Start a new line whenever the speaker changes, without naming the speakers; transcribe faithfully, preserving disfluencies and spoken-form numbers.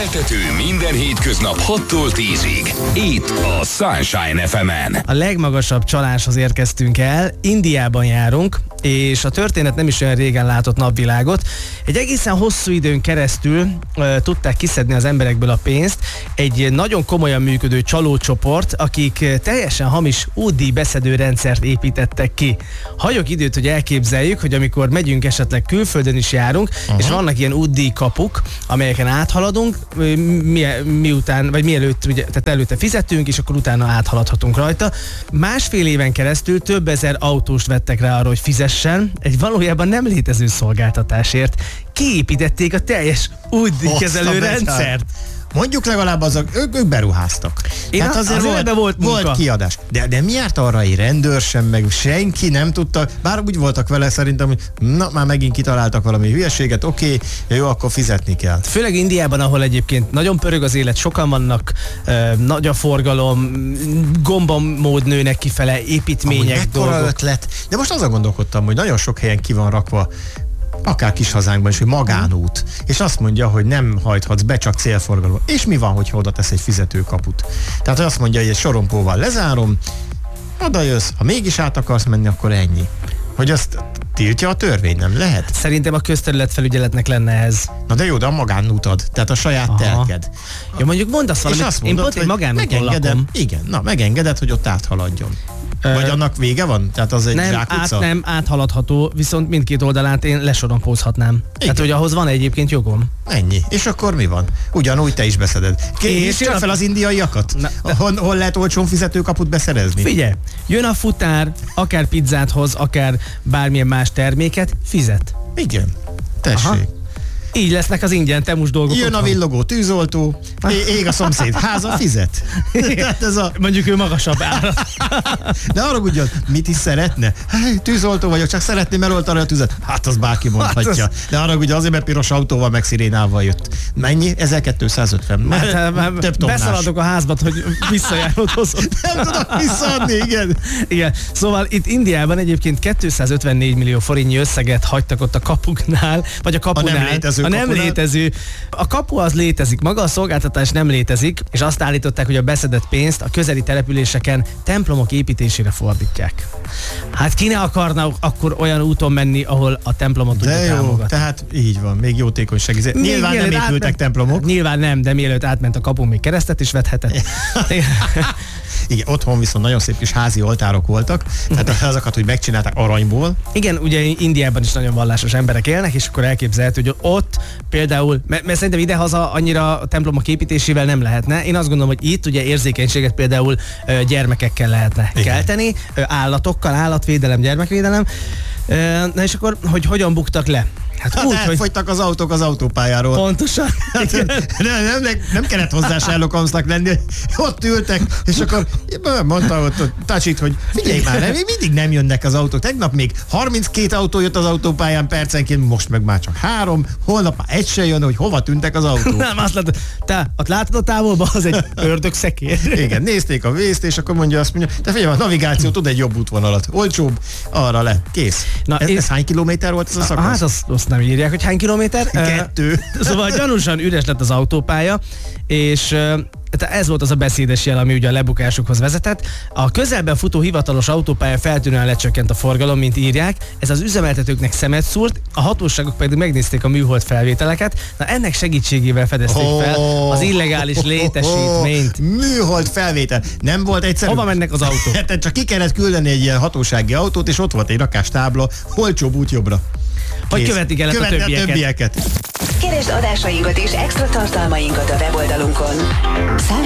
Keltető minden hétköznap hattól tízig. Itt a Sunshine ef emen.
A legmagasabb csaláshoz érkeztünk el, Indiában járunk, és a történet nem is olyan régen látott napvilágot. Egy egészen hosszú időn keresztül uh, tudták kiszedni az emberekből a pénzt. Egy nagyon komolyan működő csalócsoport, akik teljesen hamis útdíj beszedő rendszert építettek ki. Hagyok időt, hogy elképzeljük, hogy amikor megyünk, esetleg külföldön is járunk, uh-huh. és vannak ilyen útdíj kapuk, amelyeken áthaladunk, mi, miután, vagy mielőtt, ugye, tehát előtte fizetünk, és akkor utána áthaladhatunk rajta. Másfél éven keresztül több ezer autóst vettek rá arra, hogy fizessen, egy valójában nem létező szolgáltatásért. Kiépítették a teljes útdíjkezelő rendszert.
Mondjuk legalább azok, ők, ők beruháztak.
Én
Tehát
azért,
azért
azért volt,
volt, volt kiadás. De, de miért arra egy rendőr sem, meg senki nem tudta, bár úgy voltak vele szerintem, hogy na, már megint kitaláltak valami hülyeséget, oké, okay, jó, akkor fizetni kell.
Főleg Indiában, ahol egyébként nagyon pörög az élet, sokan vannak, uh, nagy a forgalom, gombamód nőnek kifele, építmények, dolgok.
Ötlet. De most azon gondolkodtam, hogy nagyon sok helyen ki van rakva, akár kis hazánkban is, hogy magánút, és azt mondja, hogy nem hajthatsz be, csak célforgalom. És mi van, hogyha oda tesz egy fizetőkaput? Tehát azt mondja, hogy egy sorompóval lezárom, oda jössz, ha mégis át akarsz menni, akkor ennyi. Hogy azt tiltja a törvény, nem lehet?
Szerintem a közterületfelügyeletnek lenne ez.
Na de jó, de a magánútad, tehát a saját Aha. telked.
Jó, mondjuk mondasz valamit,
és azt mondod,
én pont egy magánúton lakom.
Igen, na megengeded, hogy ott áthaladjon. Vagy annak vége van? Tehát az egy
nem,
zsákutca?
át, nem, áthaladható, viszont mindkét oldalát én lesorompózhatnám. Tehát, hogy ahhoz van egyébként jogom.
Ennyi. És akkor mi van? Ugyanúgy te is beszeded. És jön fel az indiaiakat? Na, de... hol, hol lehet olcsón fizetőkaput beszerezni?
Figyelj, jön a futár, akár pizzát hoz, akár bármilyen más terméket, fizet.
Igen. Tessék. Aha.
Így lesznek az ingyen temus dolgok.
Jön otthon. A villogó tűzoltó, ég a szomszéd háza, fizet. Tehát ez a...
Mondjuk ő magasabb árat.
De arra ugyan, mit is szeretne? Hey, tűzoltó vagyok, csak szeretném eloltani a tüzet. Hát az bárki mondhatja. Hát az... De arra ugye azért, mert piros autóval meg szirénával jött. Mennyi? ezerkétszázötven. Már,
hát, már több tonnás. Beszaladok a házba, hogy visszajárod hozott.
Nem tudok visszaadni, igen.
Igen. Szóval itt Indiában egyébként kétszázötvennégy millió forintnyi összeget hagytak ott a kapuknál, vagy a kapunál. A A nem létező. A kapu az létezik, maga a szolgáltatás nem létezik, és azt állították, hogy a beszedett pénzt a közeli településeken templomok építésére fordítják. Hát ki ne akarna akkor olyan úton menni, ahol a templomot tudja támogatni.
Tehát így van, még jótékonyság. Nyilván nem épültek átment, templomok.
Nyilván nem, de mielőtt átment a kapun, még keresztet is vethetett.
Igen, otthon viszont nagyon szép kis házi oltárok voltak, tehát azokat, hogy megcsinálták aranyból.
Igen, ugye Indiában is nagyon vallásos emberek élnek, és akkor elképzelhető, hogy ott például, mert, mert szerintem idehaza annyira a templomok építésével nem lehetne. Én azt gondolom, hogy itt ugye érzékenységet például gyermekekkel lehetne Igen. kelteni, állatokkal, állatvédelem, gyermekvédelem. Na és akkor, hogy hogyan buktak le?
Hát, hát úgy, elfogytak hogy... az autók az autópályáról.
Pontosan.
Hát, nem, nem, nem, nem kellett hozzá Sherlock Holmesnak lenni, ott ültek, és akkor mondta ott a tacsit, hogy figyelj már, nem, még mindig nem jönnek az autók. Tegnap még harminckét autó jött az autópályán percenként, most meg már csak három, holnap már egy se jön, hogy hova tűntek az autók.
Nem, azt látod, te ott látod a távolban, az egy ördög szekér.
Igen, nézték a vészt, és akkor mondja azt mondja, te figyelj, a navigáció tud egy jobb útvonalat, olcsóbb, arra le, kész. Na, ez, én... ez hány kilométer volt ez a szakasz?
Hát azt, azt nem írják, hogy hány kilométer.
Kettő.
Szóval gyanúsan üres lett az autópálya, és ez volt az a beszédes jel, ami ugye a lebukásokhoz vezetett. A közelben futó hivatalos autópálya feltűnően lecsökkent a forgalom, mint írják. Ez az üzemeltetőknek szemet szúrt, a hatóságok pedig megnézték a műhold felvételeket. Na ennek segítségével fedezték oh, fel az illegális létesítményt.
Oh, műhold felvétel. Nem volt egyszerű.
Hova mennek az autók?
Tehát csak ki kellett küldeni egy ilyen hatósági autót, és ott volt egy rakástábla, olcsóbb út jobbra.
Vagy követik el a többieket.
a többieket.
Keresd adásainkat és extra tartalmainkat a weboldalunkon.